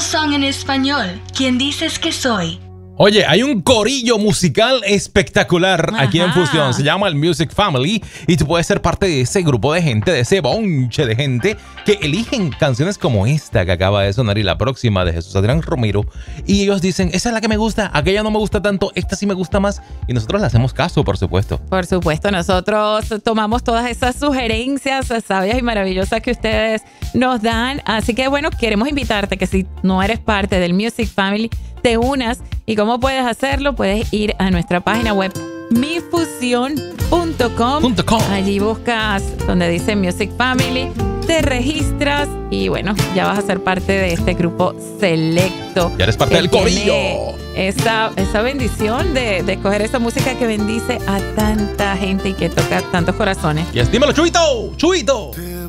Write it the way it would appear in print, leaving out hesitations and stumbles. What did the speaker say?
Song en español. ¿Quién dices que soy? Oye, hay un corillo musical espectacular aquí en Fusión. Se llama el Music Family y tú puedes ser parte de ese grupo de gente, de ese bonche de gente que eligen canciones como esta que acaba de sonar y la próxima de Jesús Adrián Romero. Y ellos dicen, esa es la que me gusta, aquella no me gusta tanto, esta sí me gusta más. Y nosotros le hacemos caso, por supuesto. Por supuesto, nosotros tomamos todas esas sugerencias sabias y maravillosas que ustedes nos dan. Así que bueno, queremos invitarte que si no eres parte del Music Family, te unas. ¿Y cómo puedes hacerlo? Puedes ir a nuestra página web mifusion.com. Allí buscas donde dice Music Family, te registras y bueno, ya vas a ser parte de este grupo selecto. Ya eres parte del corillo. Esa bendición de escoger esa música que bendice a tanta gente y que toca tantos corazones. Y dímelo, Chuito, Chuito.